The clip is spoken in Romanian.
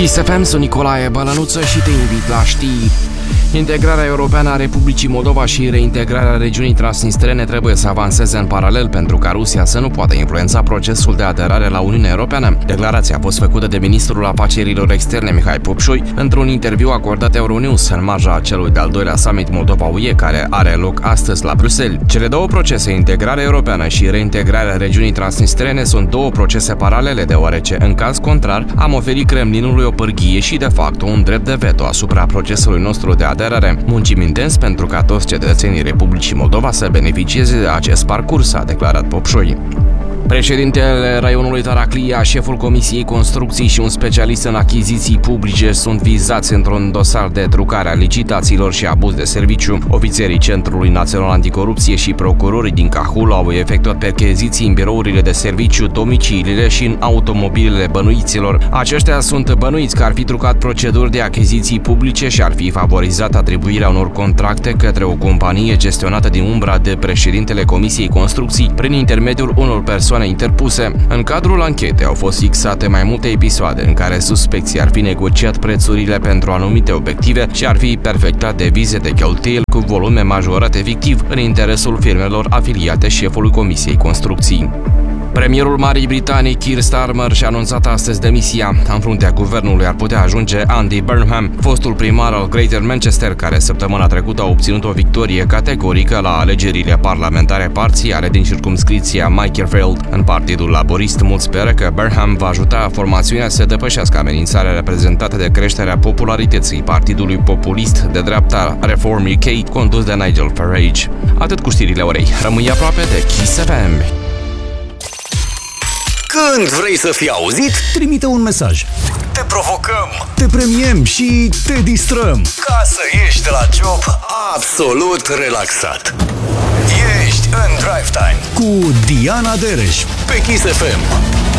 Kiss FM, sunt Nicolae Bălănuță și te invit la știri. Integrarea europeană a Republicii Moldova și reintegrarea regiunii transnistrene trebuie să avanseze în paralel pentru ca Rusia să nu poată influența procesul de aderare la Uniunea Europeană. Declarația a fost făcută de ministrul afacerilor externe Mihai Popșoi într-un interviu acordat Euronews în marja celui de-al doilea summit Moldova-UE care are loc astăzi la Bruxelles. Cele două procese, integrarea europeană și reintegrarea regiunii transnistrene, sunt două procese paralele, deoarece, în caz contrar, am oferit Kremlinului o pârghie și, de fapt, un drept de veto asupra procesului nostru de aderare. Muncim intens pentru ca toți cetățenii Republicii Moldova să beneficieze de acest parcurs, a declarat Popșoi. Președintele raionului Taraclia, șeful Comisiei Construcții și un specialist în achiziții publice sunt vizați într-un dosar de trucare a licitațiilor și abuz de serviciu. Ofițerii Centrului Național Anticorupție și procurorii din Cahul au efectuat percheziții în birourile de serviciu, domiciliile și în automobilele bănuiților. Aceștia sunt bănuiți că ar fi trucat proceduri de achiziții publice și ar fi favorizat atribuirea unor contracte către o companie gestionată din umbra de președintele Comisiei Construcții prin intermediul unor persoane interpuse. În cadrul anchetei au fost fixate mai multe episoade în care suspecții ar fi negociat prețurile pentru anumite obiective și ar fi perfectat devize de cheltuieli cu volume majorate fictiv în interesul firmelor afiliate șefului Comisiei Construcții. Premierul Marii Britanii, Keir Starmer, și-a anunțat astăzi demisia. În fruntea guvernului ar putea ajunge Andy Burnham, fostul primar al Greater Manchester, care săptămâna trecută a obținut o victorie categorică la alegerile parlamentare parțiale din circumscripția Makerfield. În Partidul Laborist, mulți speră că Burnham va ajuta formațiunea să depășească amenințarea reprezentată de creșterea popularității Partidului Populist de dreapta Reform UK, condus de Nigel Farage. Atât cu știrile orei. Rămâi aproape de Kiss FM. Când vrei să fii auzit, trimite un mesaj. te provocăm Te premiem și te distrăm. ca să ieși de la job absolut relaxat. Ești în Drive Time Cu Diana Dereș pe Kiss FM.